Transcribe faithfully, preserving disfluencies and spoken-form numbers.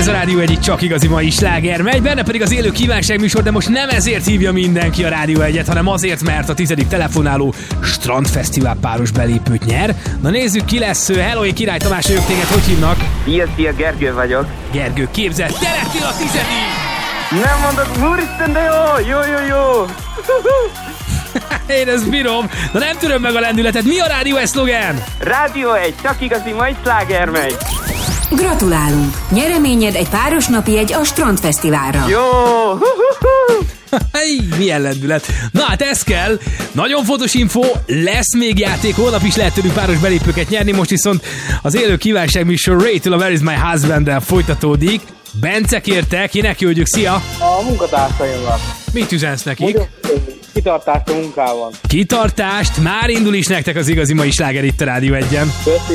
Ez a Rádió Egy csak igazi mai sláger megy, benne pedig az élő kívánságműsor, de most nem ezért hívja mindenki a Rádió Egyet, hanem azért, mert a tizedik telefonáló Strandfesztivál páros belépőt nyer. Na nézzük, ki lesz. Hello, Király Tamás vagyok, téged hogy hívnak? Szia, szia, Gergő vagyok. Gergő, képzeld, te lettél a tizedik! Nem mondod, úristen, de jó, jó, jó, jó. Én ezt bírom. Na nem töröm meg a lendületet. Mi a Rádió Egy szlogán? Rádió Egy, csak igazi mai sláger megy. Gratulálunk! Nyereményed egy páros napi jegy a Strandfesztiválra. Jó! Milyen lendület. Na hát ez kell. Nagyon fontos info, lesz még játék, holnap is lehet tőlük páros belépőket nyerni, most viszont az élő kívánságműsor Ray-től a Where is my husband-del folytatódik. Bence kérte, kinek küldjük, szia! A munkatársaimnak. Mit üzensz nekik? Mondjuk, kitartást a munkában. Kitartást, már indul is nektek az igazi mai sláger itt a Rádió Egyen. Köszi.